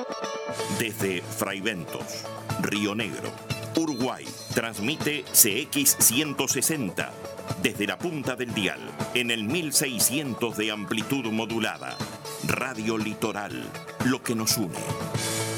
Desde Fraiventos, Río Negro, Uruguay, transmite CX160. Desde la punta del dial, en el 1600 de amplitud modulada. Radio Litoral, lo que nos une.